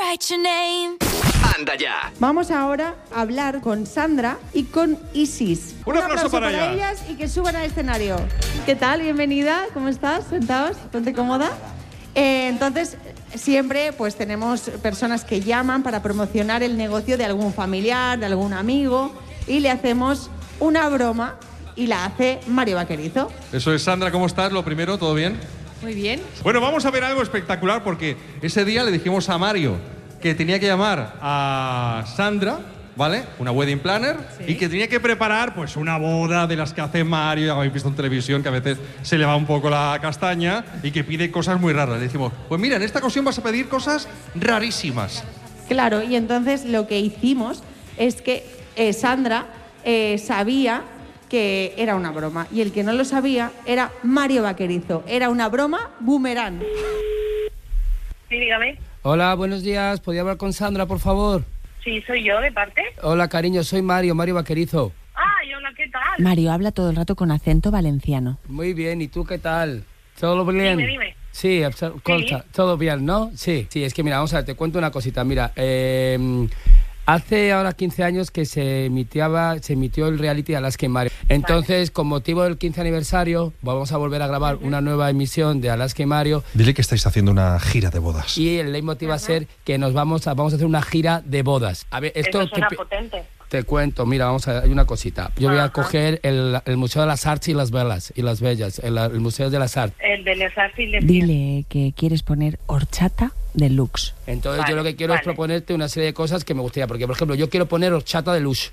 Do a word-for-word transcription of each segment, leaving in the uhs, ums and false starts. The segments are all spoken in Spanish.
write your name. Anda ya. Vamos ahora a hablar con Sandra y con Isis. Un aplauso para ellas. ellas y que suban al escenario. ¿Qué tal? Bienvenida. ¿Cómo estás? Sentaos. Ponte cómoda. Eh, entonces, siempre pues tenemos personas que llaman para promocionar el negocio de algún familiar, de algún amigo, y le hacemos una broma y la hace Mario Vaquerizo. Eso es, Sandra, ¿cómo estás? Lo primero, ¿todo bien? Muy bien. Bueno, vamos a ver algo espectacular porque ese día le dijimos a Mario que tenía que llamar a Sandra, ¿vale? Una wedding planner, sí. Y que tenía que preparar pues una boda de las que hace Mario, ya habéis visto en televisión que a veces se le va un poco la castaña y que pide cosas muy raras. Le decimos, pues mira, en esta ocasión vas a pedir cosas rarísimas. Claro, y entonces lo que hicimos es que eh, Sandra eh, sabía que era una broma y el que no lo sabía era Mario Vaquerizo. Era una broma boomerang. Sí, dígame. Hola, buenos días. ¿Podría hablar con Sandra, por favor? Sí, soy yo, ¿de parte? Hola, cariño, soy Mario, Mario Vaquerizo. Ay, hola, ¿qué tal? Mario habla todo el rato con acento valenciano. Muy bien, ¿y tú qué tal? ¿Todo bien? Dime, dime. Sí, consta, sí, todo bien, ¿no? Sí, sí, es que mira, vamos a ver, te cuento una cosita. Mira, eh, hace ahora quince años que se emitiaba, se emitió el reality Alaska y Mario. Entonces, vale, con motivo del quince aniversario, vamos a volver a grabar uh-huh. una nueva emisión de Alaska y Mario. Dile que estáis haciendo una gira de bodas. Y el leitmotiv uh-huh. va a ser que nos vamos a, vamos a hacer una gira de bodas. A ver, esto Eso suena te, potente. Te cuento, mira, vamos a hay una cosita. Yo uh-huh. voy a coger el, el Museo de las Arts y las Velas y las Bellas, el, el Museo de las Arts. El de las Arts y las Dile que quieres poner horchata deluxe. Entonces vale, yo lo que quiero vale. es proponerte una serie de cosas que me gustaría, porque por ejemplo yo quiero poner horchata deluxe.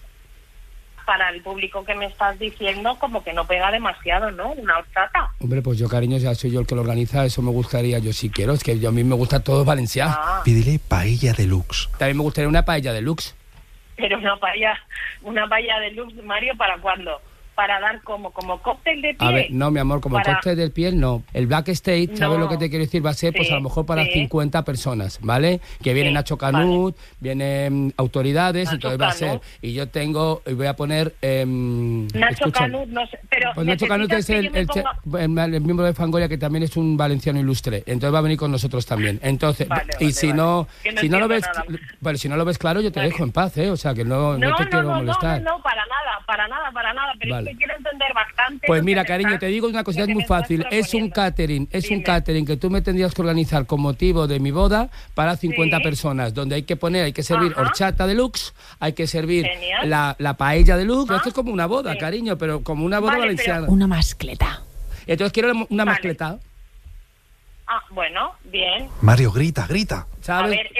Para el público que me estás diciendo, como que no pega demasiado, ¿no? Una horchata. Hombre, pues yo, cariño, ya soy yo el que lo organiza, eso me gustaría, yo sí quiero, es que yo, a mí me gusta todo valenciano. Ah. Pídele paella deluxe. También me gustaría una paella deluxe. Pero una paella, una paella de luz, Mario, ¿para cuándo? Para dar como, como cóctel de piel. A ver, no, mi amor, como para... cóctel de piel, no. El backstage, ¿sabes no. lo que te quiero decir? Va a ser, sí, pues a lo mejor para sí. cincuenta personas, ¿vale? Que viene sí, Nacho Canut, vale. vienen autoridades, Nacho entonces va a ser. Canut. Y yo tengo, y voy a poner... Eh, Nacho escucha, Canut, no sé, pero... Pues Nacho Canut es el, el, ponga... el, el miembro de Fangoria, que también es un valenciano ilustre, entonces va a venir con nosotros también. Entonces, vale, y vale, si vale. no, no si no lo ves, nada. bueno, si no lo ves claro, yo te vale. dejo en paz, ¿eh? O sea, que no, no, no te no, quiero no, molestar. No, no, para nada, para nada, para nada, pero vale. es que quiero entender bastante. Pues mira, cariño, estás, te digo una cosa, es muy fácil. Es un catering, es Dime. un catering que tú me tendrías que organizar con motivo de mi boda para cincuenta sí. personas, donde hay que poner, hay que servir Ajá. horchata deluxe, hay que servir Genial. la, la paella deluxe. ¿Ah? Esto es como una boda, sí. cariño, pero como una boda vale, valenciana. pero... Una mascleta. Entonces quiero una vale. mascleta. Ah, bueno, bien. Mario, grita, grita. ¿Sabes? A ver,